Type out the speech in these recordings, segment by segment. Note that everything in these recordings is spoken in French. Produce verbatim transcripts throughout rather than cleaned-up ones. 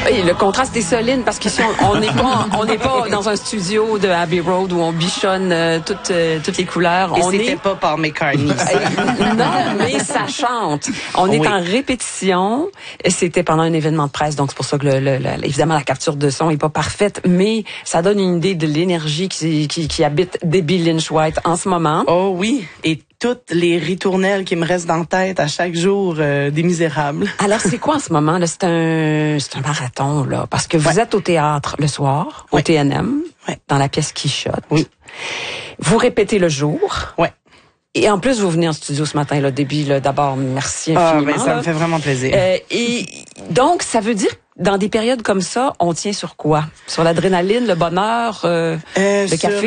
Et le contraste est solide parce qu'ici, on n'est pas, on n'est pas dans un studio de Abbey Road où on bichonne euh, toutes, euh, toutes les couleurs. Et on c'était est... pas Paul McCartney. Non, mais ça chante. On oui. est en répétition. C'était pendant un événement de presse, donc c'est pour ça que le, le, le, évidemment la capture de son est pas parfaite, mais ça donne une idée de l'énergie qui, qui, qui habite Debbie Lynch White en ce moment. Oh oui, et toutes les ritournelles qui me restent dans la tête à chaque jour euh, des Misérables. Alors c'est quoi en ce moment là? C'est un, c'est un marathon là, parce que vous ouais. êtes au théâtre le soir, ouais. au T N M, ouais. dans la pièce Quichotte. Oui. Vous répétez le jour. Ouais. Et en plus, vous venez en studio ce matin, là, Déby, là, d'abord, merci infiniment. Ah, ben, ça là. me fait vraiment plaisir. Euh, et donc, ça veut dire, dans des périodes comme ça, on tient sur quoi? Sur l'adrénaline, le bonheur, euh, euh, le sur, café?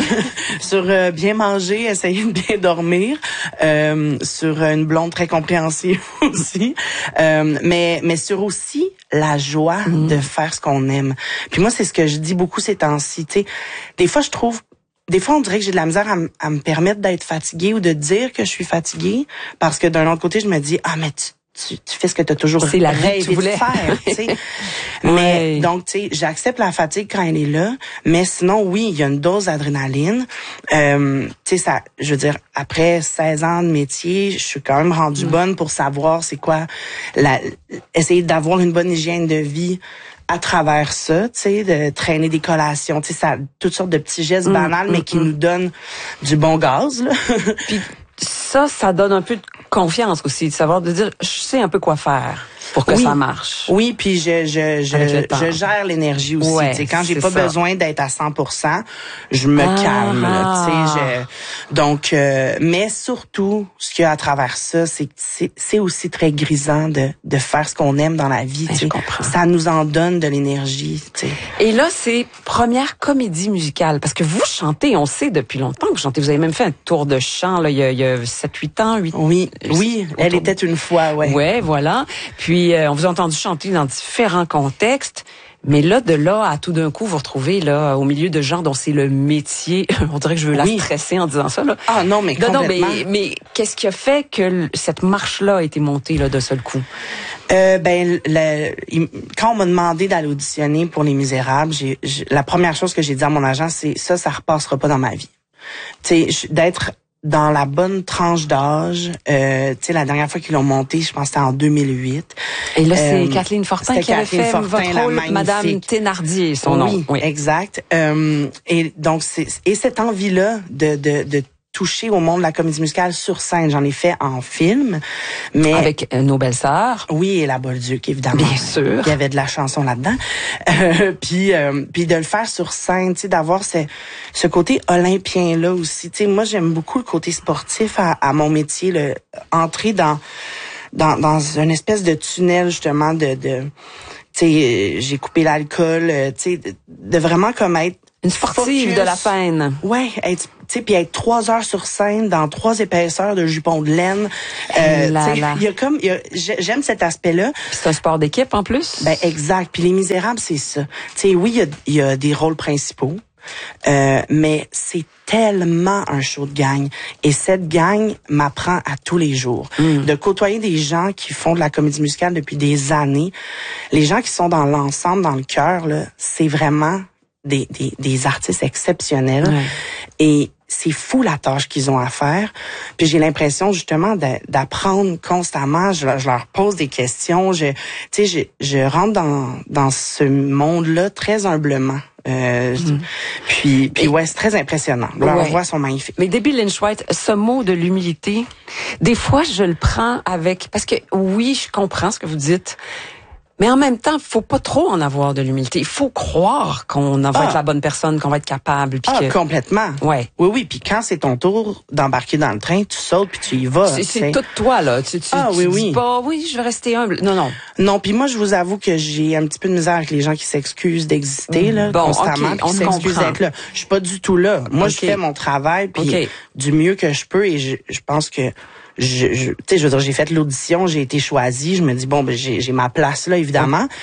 Sur euh, bien manger, essayer de bien dormir, euh, sur une blonde très compréhensive aussi, euh, mais mais sur aussi la joie mmh. de faire ce qu'on aime. Puis moi, c'est ce que je dis beaucoup ces temps-ci. Tu sais, des fois, je trouve Des fois, on dirait que j'ai de la misère à, m- à me permettre d'être fatiguée ou de dire que je suis fatiguée, parce que d'un autre côté, je me dis, ah, mais tu, tu, tu fais ce que tu as toujours c'est la rêvé vie que tu voulais. de faire, tu sais. Mais ouais. donc, tu sais, j'accepte la fatigue quand elle est là, mais sinon, oui, il y a une dose d'adrénaline. Euh, tu sais, ça, je veux dire, après seize ans de métier, je suis quand même rendue mmh. bonne pour savoir c'est quoi, la, essayer d'avoir une bonne hygiène de vie à travers ça, tu sais, de traîner des collations, tu sais, ça, toutes sortes de petits gestes mmh, banals, mmh, mais qui mmh. nous donnent du bon gaz, là. Puis ça, ça donne un peu de confiance aussi, de savoir, de dire, je sais un peu quoi faire pour que oui. ça marche. Oui, puis je je je, je gère l'énergie aussi. Ouais, tu sais, quand j'ai pas ça. besoin d'être à cent pour cent, je me ah, calme. Là, tu sais, je, donc, euh, mais surtout, ce qu'il y a à travers ça, c'est que c'est, c'est aussi très grisant de de faire ce qu'on aime dans la vie. Tu sais, ça nous en donne de l'énergie. Tu sais. Et là, c'est première comédie musicale parce que vous chantez, on sait depuis longtemps que vous chantez. Vous avez même fait un tour de chant là, il y a, il y a sept huit ans, huit. Oui, oui, elle était une fois, ouais. Ouais, voilà. Puis euh, on vous a entendu chanter dans différents contextes, mais là de là à tout d'un coup vous retrouvez là au milieu de gens dont c'est le métier. On dirait que je veux oui. la stresser en disant ça là. Ah non, mais non, complètement. Non, mais, mais qu'est-ce qui a fait que cette marche-là a été montée là de seul coup? Euh, ben, le, il, quand on m'a demandé d'aller auditionner pour Les Misérables, j'ai, j'ai, la première chose que j'ai dit à mon agent, c'est ça, ça repassera pas dans ma vie. Tu sais, d'être dans la bonne tranche d'âge. Euh, tu sais, la dernière fois qu'ils l'ont monté, je pense que c'était en deux mille huit. Et là, c'est euh, Kathleen Fortin qui avait fait Fortin, votre rôle, Madame Thénardier, son oui, nom. Oui, exact. Euh, et donc, c'est, et cette envie-là de, de, de toucher au monde de la comédie musicale sur scène, j'en ai fait en film, mais avec euh, nos belles-sœurs. Oui, et la Bolduc, évidemment. Bien sûr. Il y avait de la chanson là-dedans. Euh, puis, euh, puis de le faire sur scène, tu sais, d'avoir ce, ce côté olympien là aussi. Tu sais, moi j'aime beaucoup le côté sportif à, à mon métier, le entrer dans dans dans une espèce de tunnel justement de de tu sais, j'ai coupé l'alcool, tu sais, de, de vraiment comme être une sportive focus. De la peine. Ouais, être, tu sais, puis être trois heures sur scène dans trois épaisseurs de jupons de laine. Euh, tu sais, il y a comme, il y a, j'aime cet aspect-là. Puis c'est un sport d'équipe en plus. Ben exact. Puis Les Misérables, c'est ça. Tu sais, oui, il y a, il y a des rôles principaux, euh, mais c'est tellement un show de gang. Et cette gang m'apprend à tous les jours. Mm. De côtoyer des gens qui font de la comédie musicale depuis des années, les gens qui sont dans l'ensemble, dans le cœur, là, c'est vraiment Des, des, des artistes exceptionnels. Ouais. Et c'est fou la tâche qu'ils ont à faire. Puis j'ai l'impression justement de, d'apprendre constamment. Je, je leur pose des questions. Je, tu sais, je, je rentre dans, dans ce monde-là très humblement. Euh, mmh. Puis, puis ouais, c'est très impressionnant. Leurs ouais. voix sont magnifiques. Mais Debbie Lynch White, ce mot de l'humilité, des fois je le prends avec, parce que oui, je comprends ce que vous dites. Mais en même temps, faut pas trop en avoir de l'humilité. Il faut croire qu'on va ah. être la bonne personne, qu'on va être capable. Puis ah, que... complètement. Ouais. Oui, oui. Puis quand c'est ton tour d'embarquer dans le train, tu sautes puis tu y vas. C'est, c'est tout toi, là. Tu, tu, ah, tu oui, dis oui. pas, oui, je vais rester humble. Non, non. Non, puis moi, je vous avoue que j'ai un petit peu de misère avec les gens qui s'excusent d'exister, là, bon, constamment. Okay, on qui s'excusent d'être là. Je suis pas du tout là. Moi, okay. je fais mon travail, puis okay. du mieux que je peux, et je, je pense que je, je tu sais, je veux dire, j'ai fait l'audition, j'ai été choisie, je me dis bon, ben j'ai, j'ai ma place là, évidemment.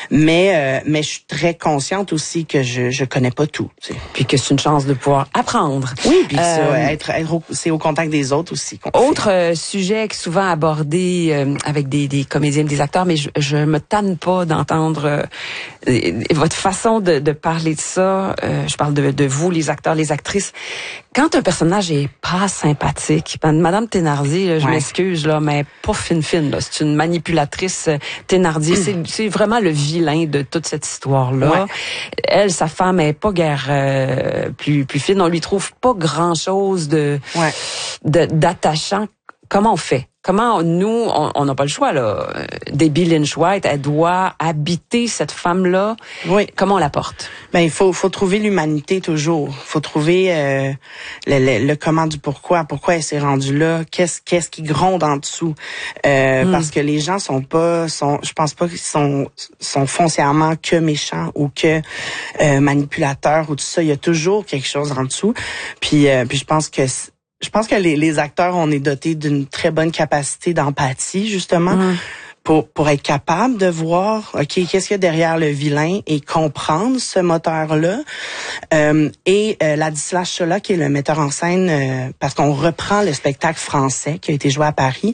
Mais euh, mais je suis très consciente aussi que je je connais pas tout. Tu sais. Puis que c'est une chance de pouvoir apprendre. Oui, puis Euh, ça, être, être au, c'est au contact des autres aussi. qu'on Autre fait. euh, sujet qui est souvent abordé euh, avec des, des comédiens, des acteurs, mais je, je me tanne pas d'entendre euh, votre façon de, de parler de ça. Euh, je parle de, de vous, les acteurs, les actrices. Quand un personnage est pas sympathique, ben, Madame Thénardier, là, je Ouais. m'excuse là, mais pas fine fine là, c'est une manipulatrice euh, Thénardier, c'est, c'est vraiment le vilain de toute cette histoire là. Ouais. Elle, sa femme est pas guère euh, plus plus fine, on lui trouve pas grand chose de Ouais. de, d'attachant. Comment on fait? Comment nous, on n'a pas le choix, là. Debbie Lynch White, elle doit habiter cette femme-là. Oui. Comment on la porte? Ben il faut faut trouver l'humanité toujours. Faut trouver euh, le, le, le comment du pourquoi, pourquoi elle s'est rendue là, qu'est-ce qu'est-ce qui gronde en dessous. Euh, Mm. Parce que les gens sont pas sont je pense pas qu'ils sont sont foncièrement que méchants ou que euh, manipulateurs ou tout ça, il y a toujours quelque chose en dessous. Puis euh, puis je pense que je pense que les, les acteurs, on est dotés d'une très bonne capacité d'empathie, justement, Mm. pour pour être capable de voir, OK, qu'est-ce qu'il y a derrière le vilain et comprendre ce moteur-là. Euh, et euh, Ladislas Chola, qui est le metteur en scène, euh, parce qu'on reprend le spectacle français qui a été joué à Paris,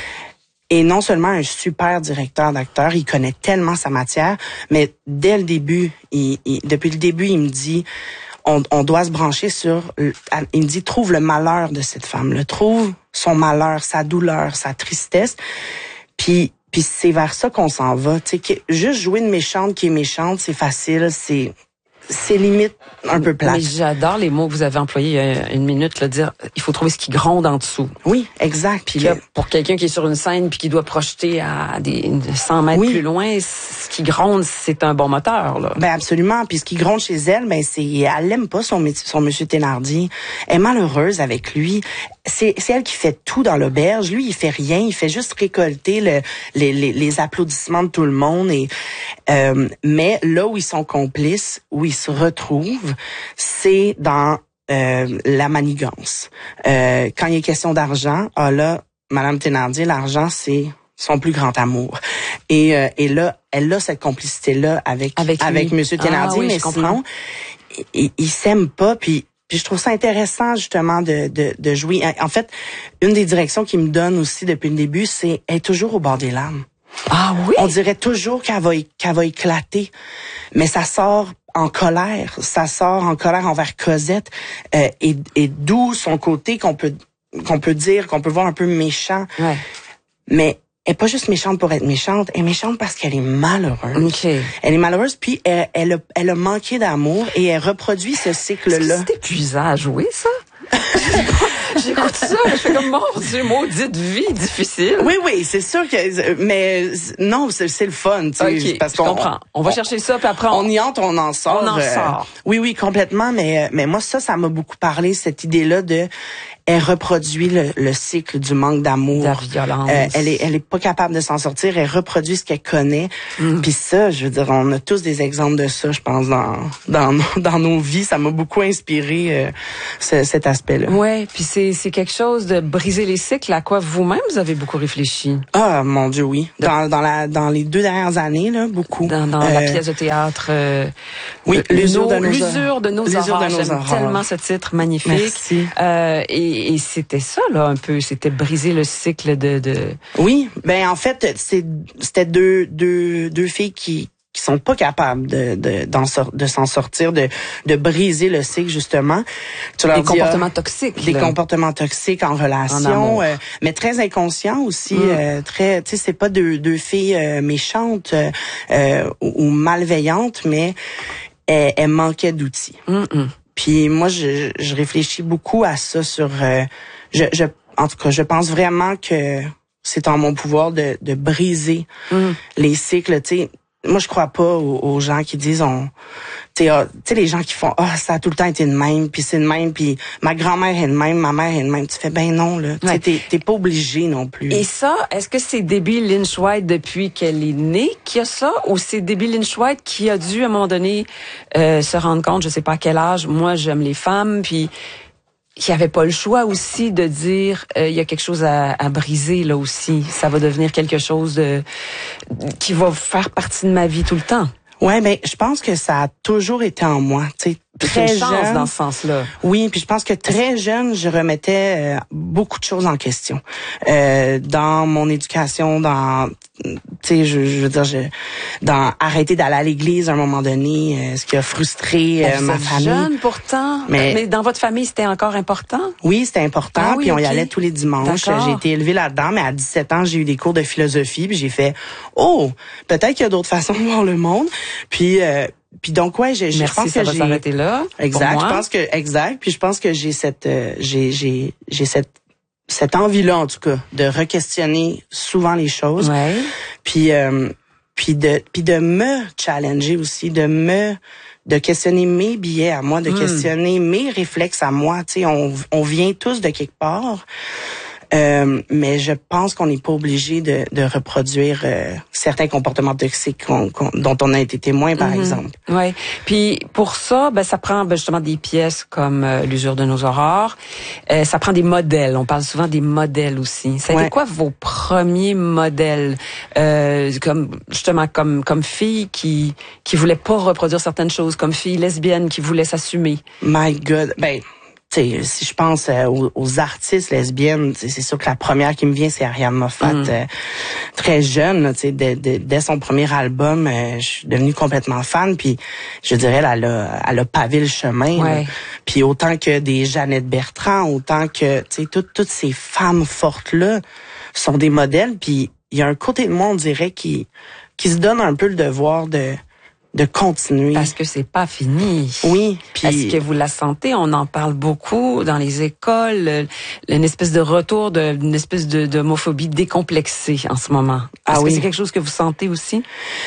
et non seulement un super directeur d'acteurs, il connaît tellement sa matière, mais dès le début, il, il, depuis le début, il me dit... On, on doit se brancher sur... Il me dit, trouve le malheur de cette femme-là. Trouve son malheur, sa douleur, sa tristesse. Puis, puis c'est vers ça qu'on s'en va. Tu sais, juste jouer une méchante qui est méchante, c'est facile, c'est... C'est limite un peu plate. Mais j'adore les mots que vous avez employés il y a une minute, là, dire il faut trouver ce qui gronde en dessous. Oui, exact. Puis là, pour quelqu'un qui est sur une scène puis qui doit projeter à des cent mètres Oui. plus loin, ce qui gronde, c'est un bon moteur, là. Ben absolument. Puis ce qui gronde chez elle, ben c'est elle aime pas son métier, son monsieur Thénardier. Elle est malheureuse avec lui. C'est c'est elle qui fait tout dans l'auberge. Lui, il fait rien. Il fait juste récolter le, les, les les applaudissements de tout le monde. Et euh, mais là où ils sont complices, où ils se retrouvent, c'est dans euh, la manigance. Euh, quand il est question d'argent, ah là, Madame Thénardier, l'argent c'est son plus grand amour. Et, euh, et là, elle a cette complicité-là avec Avec, avec Monsieur Thénardier, ah, oui, mais sinon, ils il s'aiment pas. Puis, puis je trouve ça intéressant justement de, de, de jouer. En fait, une des directions qui me donne aussi depuis le début, c'est être toujours au bord des larmes. Ah oui? On dirait toujours qu'elle va, qu'elle va éclater, mais ça sort en colère. Ça sort en colère envers Cosette, euh, et, et d'où son côté qu'on peut qu'on peut dire, qu'on peut voir un peu méchant. Ouais. Mais elle est pas juste méchante pour être méchante, elle est méchante parce qu'elle est malheureuse. OK. Elle est malheureuse, puis elle, elle, a, elle a manqué d'amour et elle reproduit ce cycle-là. C'est épuisant à jouer, ça? J'écoute ça, je fais comme, mon Dieu, maudite vie difficile. Oui, oui, c'est sûr que... Mais non, c'est, c'est le fun, tu sais. OK, parce je qu'on, comprends. On va on, chercher ça, puis après, on... on y entre, on en sort. On en euh, sort. Oui, oui, complètement, mais, mais moi, ça, ça m'a beaucoup parlé, cette idée-là de... Elle reproduit le, le cycle du manque d'amour. De la violence. Euh, elle est, elle est pas capable de s'en sortir. Elle reproduit ce qu'elle connaît. Mm. Puis ça, je veux dire, on a tous des exemples de ça, je pense, dans dans nos, dans nos vies. Ça m'a beaucoup inspiré euh, ce, cet aspect-là. Ouais, puis c'est c'est quelque chose de briser les cycles à quoi vous-même vous avez beaucoup réfléchi. Ah, mon Dieu, oui. Dans dans la dans les deux dernières années, là, beaucoup. Dans, dans euh, la pièce de théâtre. Euh, oui, euh, l'usure de nos l'usure de nos l'usure orages. de nos J'aime orages. tellement ce titre magnifique. Merci. Euh, et, et c'était ça là un peu, c'était briser le cycle de. de... Oui, ben en fait, c'est c'était deux deux deux filles qui qui sont pas capables de de d'en sor- de s'en sortir, de de briser le cycle justement. Tu leur Des dis, comportements ah, toxiques. des là. comportements toxiques en En relation, amour. euh, mais très inconscients aussi, Mm. euh, très, tu sais, c'est pas deux deux filles euh, méchantes euh, euh, ou, ou malveillantes, mais elles, elles manquaient d'outils. Mm-mm. Puis moi, je, je réfléchis beaucoup à ça sur, euh, je, je, en tout cas, je pense vraiment que c'est en mon pouvoir de, de briser Mm. les cycles. Tu sais, moi, je crois pas aux, aux gens qui disent, on, tu sais, ah, tu sais, les gens qui font, ah, ça a tout le temps été de même, puis c'est de même, puis ma grand-mère est de même, ma mère est de même. Tu fais, ben non, là, tu sais, Ouais. t'es, t'es pas obligé non plus. Et ça, est-ce que c'est Debbie Lynch White depuis qu'elle est née qui a ça, ou c'est Debbie Lynch White qui a dû à un moment donné euh, se rendre compte, je sais pas à quel âge, moi j'aime les femmes, puis il y avait pas le choix aussi de dire euh, il y a quelque chose à, à briser là aussi. Ça va devenir quelque chose de qui va faire partie de ma vie tout le temps. Ouais, mais je pense que ça a toujours été en moi, tu sais, très C'est une chance jeune. dans ce sens-là. Oui, puis je pense que très jeune, je remettais euh, beaucoup de choses en question. Euh, dans mon éducation, dans, tu sais, je, je veux dire, je, dans arrêter d'aller à l'église à un moment donné, euh, ce qui a frustré euh, Vous ma êtes famille. jeune pourtant, mais, mais dans votre famille, c'était encore important? Oui, c'était important, ah, oui, puis on okay. y allait tous les dimanches. D'accord. J'ai été élevée là-dedans, mais à dix-sept ans, j'ai eu des cours de philosophie, puis j'ai fait « Oh, peut-être qu'il y a d'autres façons de voir le monde. » Puis... Euh, Puis donc ouais, je, Merci, je pense ça que va j'ai s'arrêter là. Exact, je pense que exact, puis je pense que j'ai cette euh, j'ai j'ai j'ai cette cette envie-là en tout cas de re-questionner souvent les choses. Ouais. Puis euh, puis de puis de me challenger aussi, de me de questionner mes billets à moi, de mm. questionner mes réflexes à moi, tu sais, on on vient tous de quelque part. Euh, mais je pense qu'on n'est pas obligé de, de reproduire euh, certains comportements toxiques qu'on, qu'on, dont on a été témoin, par mm-hmm. exemple. Oui. Puis pour ça, ben ça prend ben, justement des pièces comme euh, L'usure de nos aurores. Euh, ça prend des modèles. On parle souvent des modèles aussi. Ça a été ouais. quoi vos premiers modèles, euh, comme justement comme comme fille qui qui voulait pas reproduire certaines choses, comme fille lesbienne qui voulait s'assumer. My God, ben. T'sais, si je pense euh, aux, aux artistes lesbiennes, c'est sûr que la première qui me vient, c'est Ariane Moffat. Mm. Euh, très jeune, t'sais, dès, dès, dès son premier album, euh, je suis devenue complètement fan. Puis, je dirais, elle a, elle a pavé le chemin. Ouais. Puis autant que des Jeannette Bertrand, autant que t'sais, toutes, toutes ces femmes fortes-là sont des modèles. Puis, il y a un côté de moi, on dirait, qui, qui se donne un peu le devoir de... de continuer. Parce que c'est pas fini. Oui. Puis... Est-ce que vous la sentez? On en parle beaucoup dans les écoles. Une espèce de retour d'une espèce de d'homophobie décomplexée en ce moment. Est-ce ah oui. que c'est quelque chose que vous sentez aussi?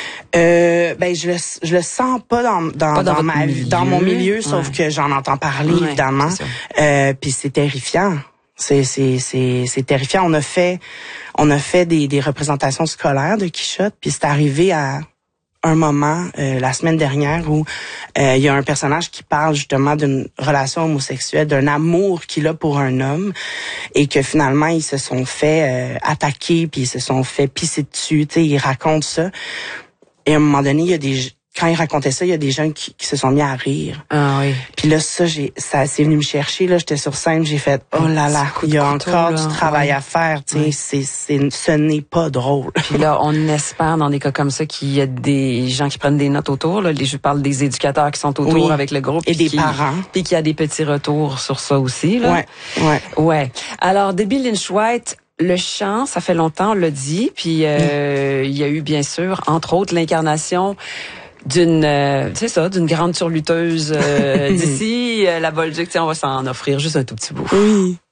Euh, ben je le je le sens pas dans dans, pas dans, dans ma milieu. dans mon milieu, sauf ouais. que j'en entends parler ouais, évidemment. Euh, puis c'est terrifiant. C'est c'est c'est c'est terrifiant. On a fait on a fait des des représentations scolaires de Quichotte, puis c'est arrivé à un moment euh, la semaine dernière où il euh, y a un personnage qui parle justement d'une relation homosexuelle, d'un amour qu'il a pour un homme et que finalement ils se sont fait euh, attaquer puis ils se sont fait pisser dessus, tu sais, il raconte ça. Et à un moment donné, il y a des quand il racontait ça, il y a des gens qui, qui se sont mis à rire. Ah oui. Puis là, ça, j'ai, ça, c'est venu me chercher. Là, j'étais sur scène, j'ai fait, oh là là, il y a couteau, encore là. du travail ouais. à faire. Tu sais, ouais. c'est, c'est, ce n'est pas drôle. Puis là, on espère dans des cas comme ça qu'il y a des gens qui prennent des notes autour. Là, je parle des éducateurs qui sont autour oui. avec le groupe et des qui, parents. Puis qu'il y a des petits retours sur ça aussi. Là. Ouais, ouais, ouais. Alors, Debbie Lynch White. Le chant, ça fait longtemps, on l'a dit. Puis euh, mm. il y a eu bien sûr, entre autres, l'incarnation d'une, euh, c'est ça, d'une grande surluteuse euh, d'ici, euh, la Bolduc. On va s'en offrir juste un tout petit bout. Oui.